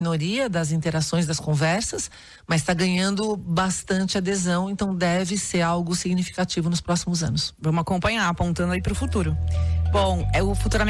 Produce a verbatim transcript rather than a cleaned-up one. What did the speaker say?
minoria das interações, das conversas, mas está ganhando bastante adesão, então deve ser algo significativo nos próximos anos. Vamos acompanhar, apontando aí para o futuro. Bom, é o Futuramente